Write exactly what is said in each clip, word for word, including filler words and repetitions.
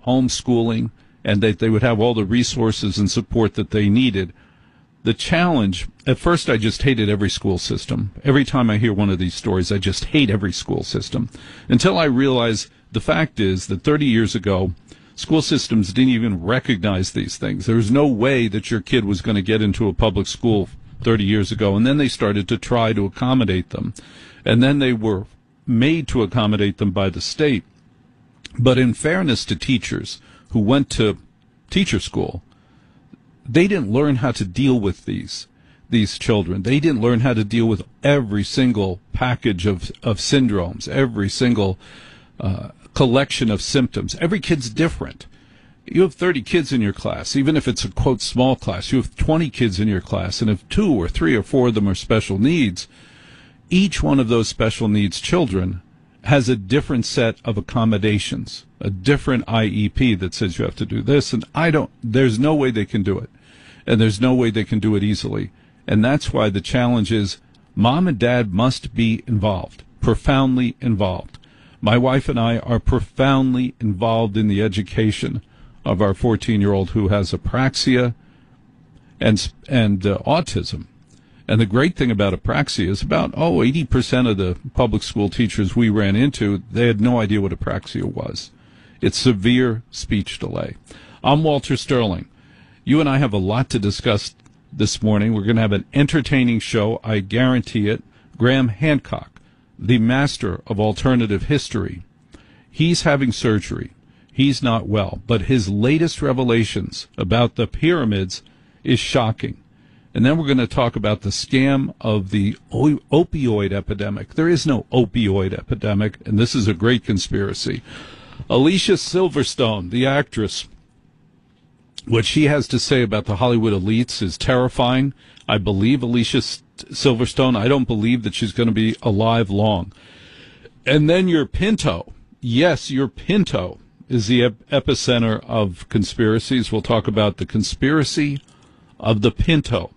homeschooling, and that they would have all the resources and support that they needed. The challenge, at first I just hated every school system. Every time I hear one of these stories, I just hate every school system. Until I realized the fact is that thirty years ago, school systems didn't even recognize these things. There was no way that your kid was going to get into a public school thirty years ago. And then they started to try to accommodate them. And then they were made to accommodate them by the state. But in fairness to teachers who went to teacher school, they didn't learn how to deal with these these children. They didn't learn how to deal with every single package of, of syndromes, every single uh, collection of symptoms. Every kid's different. You have thirty kids in your class, even if it's a, quote, small class. You have twenty kids in your class, and if two or three or four of them are special needs, each one of those special needs children has a different set of accommodations, a different I E P that says you have to do this, and I don't, there's no way they can do it. And there's no way they can do it easily. And that's why the challenge is mom and dad must be involved, profoundly involved. My wife and I are profoundly involved in the education of our fourteen-year-old who has apraxia and, and uh, autism. And the great thing about apraxia is about, oh, eighty percent of the public school teachers we ran into, they had no idea what apraxia was. It's severe speech delay. I'm Walter Sterling. You and I have a lot to discuss this morning. We're going to have an entertaining show, I guarantee it. Graham Hancock, the master of alternative history, he's having surgery. He's not well, but his latest revelations about the pyramids is shocking. And then we're going to talk about the scam of the opioid epidemic. There is no opioid epidemic, and this is a great conspiracy. Alicia Silverstone, the actress, what she has to say about the Hollywood elites is terrifying. I believe Alicia Silverstone. I don't believe that she's going to be alive long. And then your Pinto. Yes, your Pinto is the ep- epicenter of conspiracies. We'll talk about the conspiracy of the Pinto.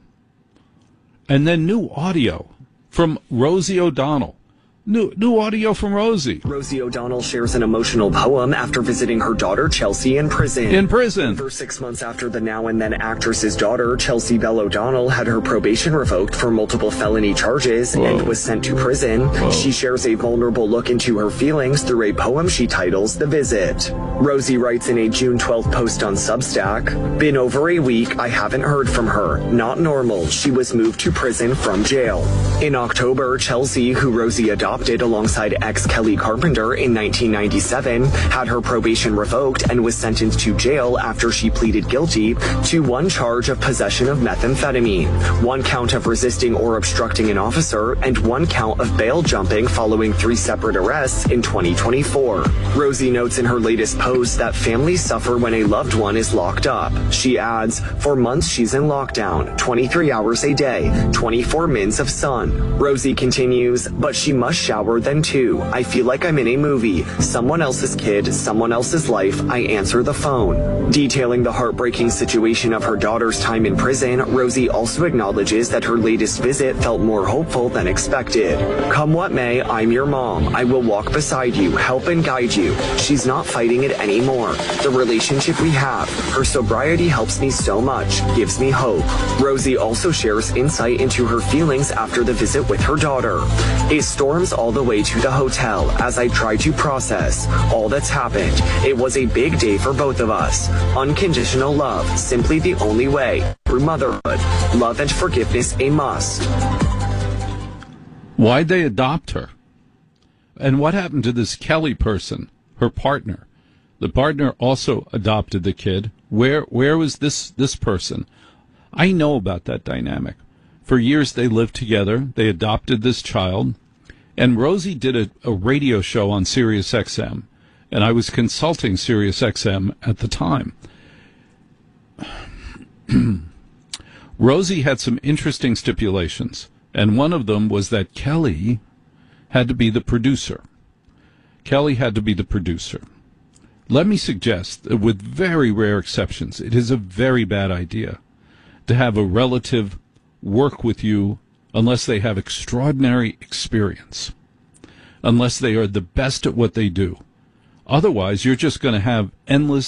And then new audio from Rosie O'Donnell. New new audio from Rosie. Rosie O'Donnell shares an emotional poem after visiting her daughter Chelsea in prison. In prison. For six months after the now and then actress's daughter, Chelsea Bell O'Donnell, had her probation revoked for multiple felony charges Whoa. and was sent to prison, Whoa. she shares a vulnerable look into her feelings through a poem she titles The Visit. Rosie writes in a June twelfth post on Substack, "Been over a week, I haven't heard from her. Not normal. She was moved to prison from jail." In October, Chelsea, who Rosie adopted alongside ex Kelly Carpenter in nineteen ninety-seven, had her probation revoked and was sentenced to jail after she pleaded guilty to one charge of possession of methamphetamine, one count of resisting or obstructing an officer, and one count of bail jumping following three separate arrests in twenty twenty-four. Rosie notes in her latest post that families suffer when a loved one is locked up. She adds, "For months she's in lockdown, twenty-three hours a day, twenty-four mins of sun." Rosie continues, "But she must shower then too. I feel like I'm in a movie. Someone else's kid, someone else's life. I answer the phone." Detailing the heartbreaking situation of her daughter's time in prison, Rosie also acknowledges that her latest visit felt more hopeful than expected. "Come what may, I'm your mom. I will walk beside you, help and guide you. She's not fighting it anymore. The relationship we have, her sobriety helps me so much, gives me hope." Rosie also shares insight into her feelings after the visit with her daughter. "It storms all the way to the hotel as I try to process all that's happened. It was a big day for both of us. Unconditional love, simply the only way. Through motherhood, love and forgiveness a must." Why'd they adopt her? And what happened to this Kelly person, her partner? The partner also adopted the kid. Where where was this this person? I know about that dynamic. For years they lived together. They adopted this child. And Rosie did a, a radio show on Sirius X M, and I was consulting Sirius X M at the time. Rosie had some interesting stipulations, and one of them was that Kelly had to be the producer. Kelly had to be the producer. Let me suggest that with very rare exceptions, it is a very bad idea to have a relative work with you unless they have extraordinary experience, unless they are the best at what they do. Otherwise, you're just going to have endless